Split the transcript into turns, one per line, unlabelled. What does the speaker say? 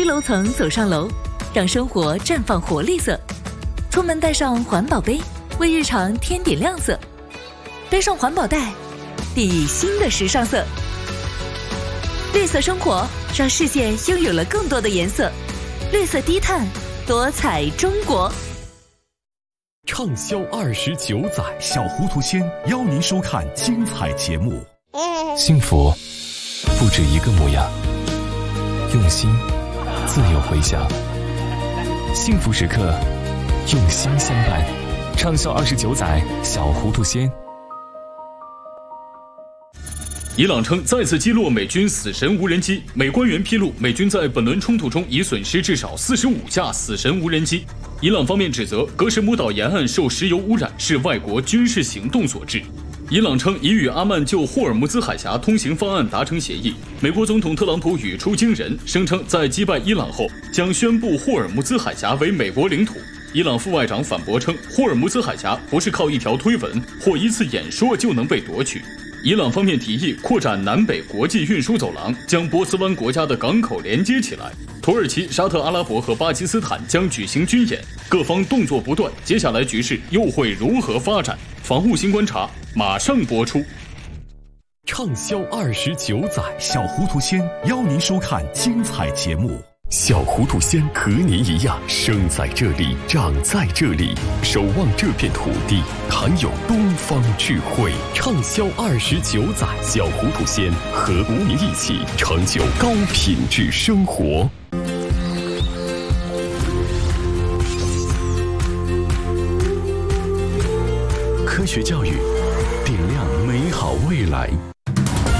低楼层走上楼，让生活绽放活力色。出门带上环保杯，为日常添点亮色。背上环保袋，定义新的时尚色。绿色生活让世界拥有了更多的颜色。绿色低碳，多彩中国。
畅销29载，小糊涂仙邀您收看精彩节目。
幸福不止一个模样，用心自有回响。幸福时刻，用心相伴。畅销29载，小糊涂仙。
伊朗称再次击落美军死神无人机。美官员披露，美军在本轮冲突中已损失至少45架死神无人机。伊朗方面指责格什姆岛沿岸受石油污染是外国军事行动所致。伊朗称已与阿曼就霍尔木兹海峡通行方案达成协议。美国总统特朗普语出惊人，声称在击败伊朗后将宣布霍尔木兹海峡为美国领土。伊朗副外长反驳称，霍尔木兹海峡不是靠一条推文或一次演说就能被夺取。伊朗方面提议扩展南北国际运输走廊，将波斯湾国家的港口连接起来。土耳其、沙特阿拉伯和巴基斯坦将举行军演，各方动作不断，接下来局势又会如何发展？防务新观察马上播出。
畅销29载，小糊涂仙邀您收看精彩节目。小糊涂仙和您一样，生在这里，长在这里，守望这片土地，含有东方智慧。畅销29载，小糊涂仙和您一起成就高品质生活。科学教育，点亮美好未来。